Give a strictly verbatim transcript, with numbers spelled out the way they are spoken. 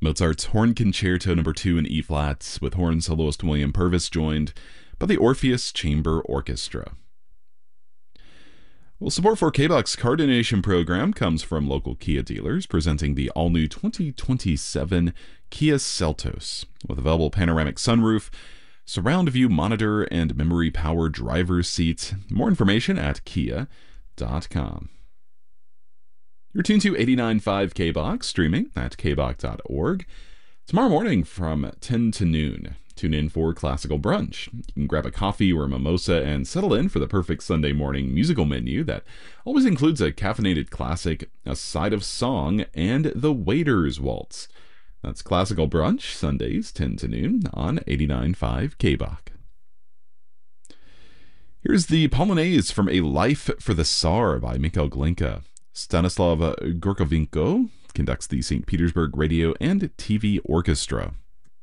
Mozart's Horn Concerto Number two in E flat, with horn soloist William Purvis joined by the Orpheus Chamber Orchestra. Well, support for K-Buck's car donation program comes from local Kia dealers, presenting the all-new twenty twenty-seven Kia Seltos, with available panoramic sunroof, surround view monitor, and memory power driver's seat. More information at kia dot com. You're tuned to eighty-nine point five K-Buck, streaming at k buck dot org. Tomorrow morning from ten to noon, tune in for Classical Brunch. You can grab a coffee or a mimosa and settle in for the perfect Sunday morning musical menu that always includes a caffeinated classic, a side of song, and the Waiter's Waltz. That's Classical Brunch, Sundays, ten to noon on eighty-nine point five K-Buck. Here's the Polonaise from A Life for the Tsar by Mikhail Glinka. Stanislav Gorkovenko conducts the Saint Petersburg Radio and T V Orchestra.